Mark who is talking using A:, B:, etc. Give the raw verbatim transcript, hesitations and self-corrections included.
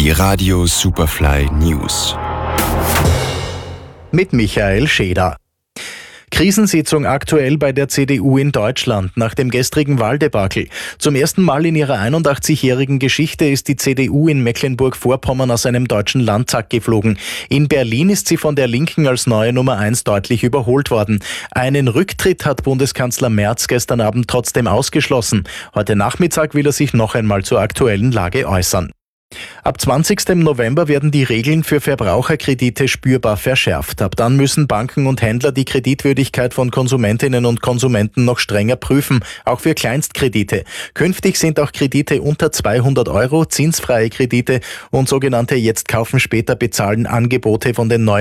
A: Die Radio Superfly News.
B: Mit Michael Scheder. Krisensitzung aktuell bei der C D U in Deutschland nach dem gestrigen Wahldebakel. Zum ersten Mal in ihrer einundachtzigjährigen Geschichte ist die C D U in Mecklenburg-Vorpommern aus einem deutschen Landtag geflogen. In Berlin ist sie von der Linken als neue Nummer eins deutlich überholt worden. Einen Rücktritt hat Bundeskanzler Merz gestern Abend trotzdem ausgeschlossen. Heute Nachmittag will er sich noch einmal zur aktuellen Lage äußern. Ab zwanzigsten November werden die Regeln für Verbraucherkredite spürbar verschärft. Ab dann müssen Banken und Händler die Kreditwürdigkeit von Konsumentinnen und Konsumenten noch strenger prüfen, auch für Kleinstkredite. Künftig sind auch Kredite unter zweihundert Euro, zinsfreie Kredite und sogenannte Jetzt kaufen, später bezahlen Angebote von den neuen